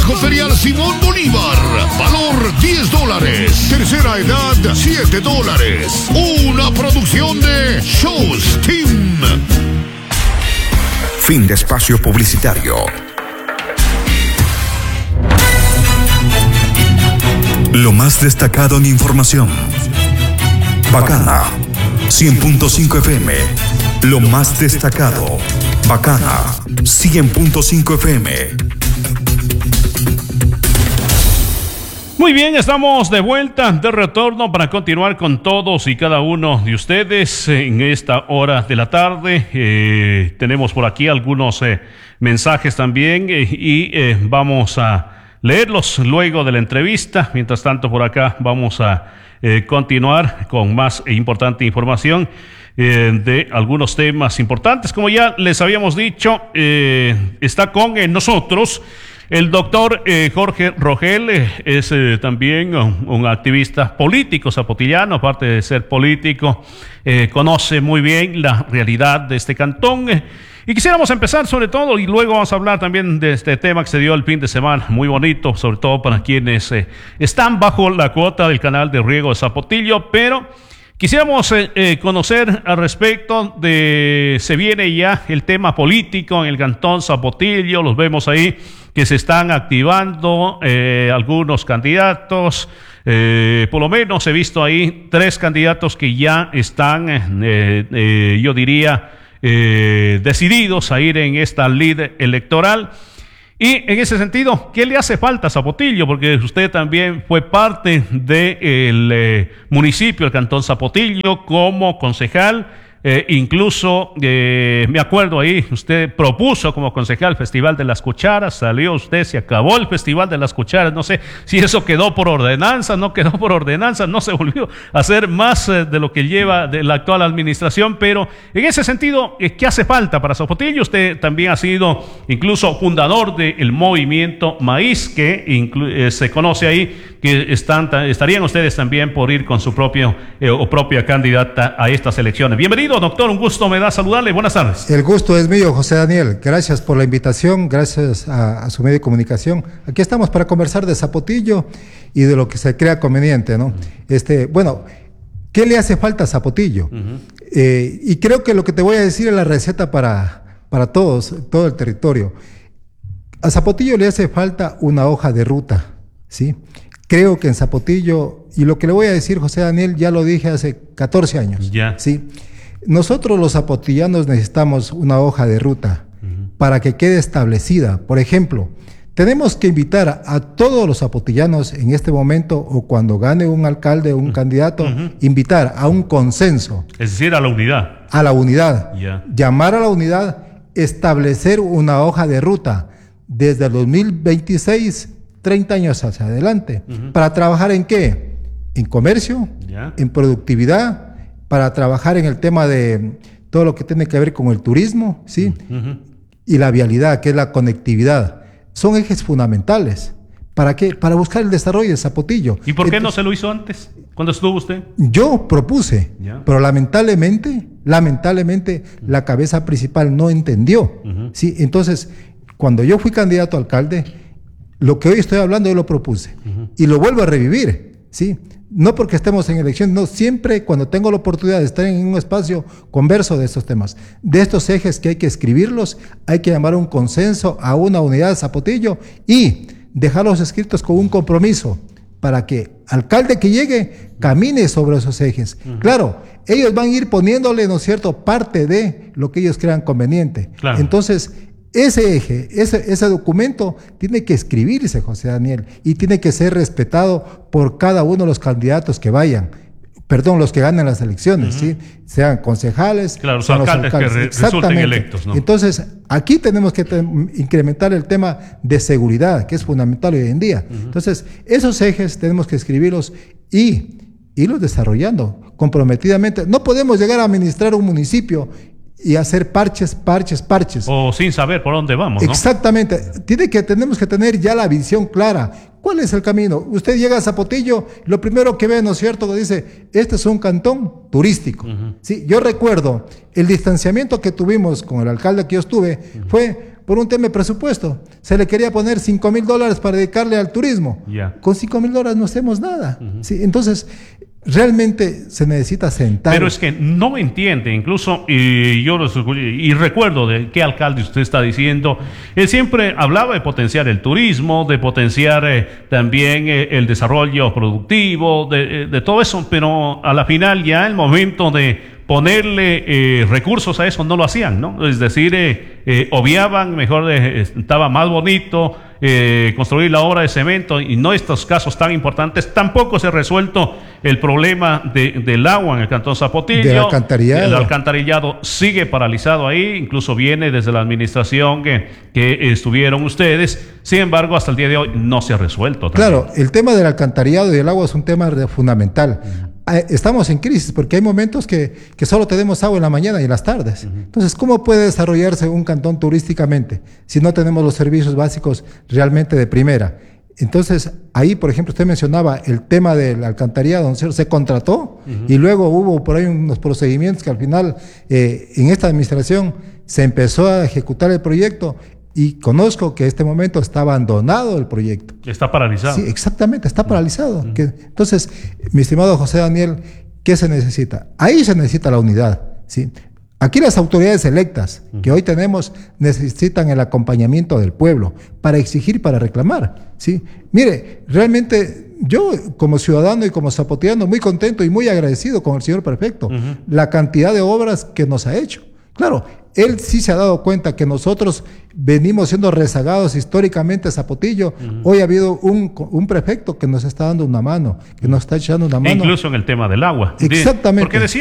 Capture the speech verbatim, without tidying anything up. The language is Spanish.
Consejo Ferial Simón Bolívar. Valor diez dólares. Tercera edad siete dólares. Una producción de Shows Team. Fin de espacio publicitario. Lo más destacado en información. Bacana. cien punto cinco F M. Lo más destacado. Bacana. cien punto cinco F M. Muy bien, estamos de vuelta, de retorno para continuar con todos y cada uno de ustedes en esta hora de la tarde. Eh, tenemos por aquí algunos eh, mensajes también eh, y eh, vamos a leerlos luego de la entrevista. Mientras tanto, por acá vamos a eh, continuar con más e importante información eh, de algunos temas importantes. Como ya les habíamos dicho, eh, está con eh, nosotros el doctor eh, Jorge Rogel. eh, es eh, también un, un activista político zapotillano, aparte de ser político, eh, conoce muy bien la realidad de este cantón. eh, y quisiéramos empezar sobre todo, y luego vamos a hablar también de este tema que se dio el fin de semana, muy bonito, sobre todo para quienes eh, están bajo la cuota del canal de riego de Zapotillo, pero quisiéramos eh, eh, conocer al respecto de, se viene ya el tema político en el cantón Zapotillo, los vemos ahí que se están activando eh, algunos candidatos, eh, por lo menos he visto ahí tres candidatos que ya están, eh, eh, yo diría, eh, decididos a ir en esta lid electoral. Y en ese sentido, ¿qué le hace falta a Zapotillo? Porque usted también fue parte del eh, municipio, el cantón Zapotillo, como concejal. Eh, incluso, eh, me acuerdo ahí, usted propuso como concejal el Festival de las Cucharas, salió usted, se acabó el Festival de las Cucharas, no sé si eso quedó por ordenanza, no quedó por ordenanza, no se volvió a hacer más eh, de lo que lleva de la actual administración, pero en ese sentido, eh, ¿qué hace falta para Zapotillo? Usted también ha sido incluso fundador del movimiento Maíz, que inclu- eh, se conoce ahí, que están, estarían ustedes también por ir con su propio eh, o propia candidata a estas elecciones. Bienvenido, doctor, un gusto me da saludarle, buenas tardes. El gusto es mío, José Daniel, gracias por la invitación, gracias a, a su medio de comunicación. Aquí estamos para conversar de Zapotillo y de lo que se crea conveniente, ¿no? Este, bueno, ¿qué le hace falta a Zapotillo? Uh-huh. Eh, y creo que lo que te voy a decir es la receta para, para todos, todo el territorio. A Zapotillo le hace falta una hoja de ruta, ¿sí? Creo que en Zapotillo, y lo que le voy a decir, José Daniel, ya lo dije hace catorce años, ya. ¿sí? Nosotros los zapotillanos necesitamos una hoja de ruta uh-huh. para que quede establecida. Por ejemplo, tenemos que invitar a todos los zapotillanos en este momento, o cuando gane un alcalde o un uh-huh. candidato, uh-huh. invitar a un consenso. Es decir, a la unidad. A la unidad. Yeah. Llamar a la unidad, establecer una hoja de ruta desde el dos mil veintiséis, treinta años hacia adelante. Uh-huh. ¿Para trabajar en qué? En comercio, yeah. en productividad, para trabajar en el tema de todo lo que tiene que ver con el turismo, ¿sí? Uh-huh. Y la vialidad, que es la conectividad. Son ejes fundamentales. ¿Para qué? Para buscar el desarrollo de Zapotillo. ¿Y por qué Entonces, no se lo hizo antes? ¿Cuándo estuvo usted? Yo propuse, yeah. pero lamentablemente, lamentablemente, uh-huh. la cabeza principal no entendió. Uh-huh. ¿Sí? Entonces, cuando yo fui candidato a alcalde, lo que hoy estoy hablando yo lo propuse uh-huh. y lo vuelvo a revivir, ¿sí? No porque estemos en elección, no, siempre cuando tengo la oportunidad de estar en un espacio converso de estos temas, de estos ejes que hay que escribirlos, hay que llamar a un consenso, a una unidad de Zapotillo y dejarlos escritos con un compromiso para que alcalde que llegue camine sobre esos ejes. Uh-huh. Claro, ellos van a ir poniéndole, ¿no es cierto?, parte de lo que ellos crean conveniente. Claro. Entonces, ese eje, ese, ese documento tiene que escribirse, José Daniel, y tiene que ser respetado por cada uno de los candidatos que vayan, perdón, los que ganen las elecciones, uh-huh. ¿sí? Sean concejales, claro, los sean alcaldes, los alcaldes que re- resulten electos, ¿no? Entonces, aquí tenemos que te- incrementar el tema de seguridad, que es fundamental hoy en día. Uh-huh. Entonces, esos ejes tenemos que escribirlos y irlos desarrollando comprometidamente. No podemos llegar a administrar un municipio y hacer parches, parches, parches. O sin saber por dónde vamos, ¿no? Exactamente. Tiene que, tenemos que tener ya la visión clara. ¿Cuál es el camino? Usted llega a Zapotillo, lo primero que ve, ¿no es cierto?, dice, este es un cantón turístico. Uh-huh. Sí, yo recuerdo el distanciamiento que tuvimos con el alcalde que yo estuve, uh-huh. fue por un tema de presupuesto. Se le quería poner cinco mil dólares para dedicarle al turismo. Yeah. Con cinco mil dólares no hacemos nada. Uh-huh. ¿Sí? Entonces, realmente se necesita sentar. Pero es que no entiende, incluso, y yo los, y recuerdo de qué alcalde usted está diciendo, él siempre hablaba de potenciar el turismo, de potenciar eh, también eh, el desarrollo productivo, de, de todo eso, pero a la final ya el momento de ponerle eh, recursos a eso no lo hacían, ¿no? Es decir, eh, eh, obviaban, mejor eh, estaba más bonito eh, construir la obra de cemento y no estos casos tan importantes. Tampoco se ha resuelto el problema de, del agua en el Cantón Zapotillo. Del alcantarillado. El alcantarillado sigue paralizado ahí, incluso viene desde la administración que, que estuvieron ustedes. Sin embargo, hasta el día de hoy no se ha resuelto. También. Claro, el tema del alcantarillado y el agua es un tema fundamental. Uh-huh. Estamos en crisis porque hay momentos que, que solo tenemos agua en la mañana y en las tardes. Uh-huh. Entonces, ¿cómo puede desarrollarse un cantón turísticamente si no tenemos los servicios básicos realmente de primera? Entonces, ahí, por ejemplo, usted mencionaba el tema del alcantarillado, donde se contrató uh-huh. y luego hubo por ahí unos procedimientos que al final, eh, en esta administración, se empezó a ejecutar el proyecto. Y conozco que en este momento está abandonado el proyecto. Está paralizado. Sí, exactamente, está paralizado. Uh-huh. Que, entonces, mi estimado José Daniel, ¿qué se necesita? Ahí se necesita la unidad, ¿sí? Aquí las autoridades electas uh-huh. que hoy tenemos necesitan el acompañamiento del pueblo para exigir, para reclamar, ¿sí? Mire, realmente yo como ciudadano y como zapoteano muy contento y muy agradecido con el señor prefecto, uh-huh. la cantidad de obras que nos ha hecho. Claro, él sí se ha dado cuenta que nosotros venimos siendo rezagados históricamente a Zapotillo. Uh-huh. Hoy ha habido un, un prefecto que nos está dando una mano, que nos está echando una mano. Incluso en el tema del agua. Exactamente. Porque decía